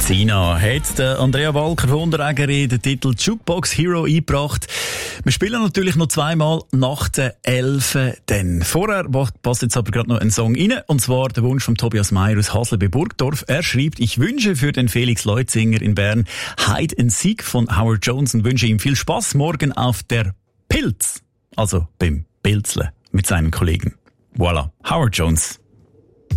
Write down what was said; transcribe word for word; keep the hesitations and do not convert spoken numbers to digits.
Sina hat der Andrea Walker von Unterägeri den Titel Jukebox Hero eingebracht. Wir spielen natürlich noch zweimal nach der Elfen. Denn vorher passt jetzt aber gerade noch ein Song rein. Und zwar der Wunsch von Tobias Meyer aus Hasle bei Burgdorf. Er schreibt, ich wünsche für den Felix Leutzinger in Bern Hide and Seek von Howard Jones und wünsche ihm viel Spaß morgen auf der Pilz. Also beim Pilzle mit seinen Kollegen. Voilà, Howard Jones.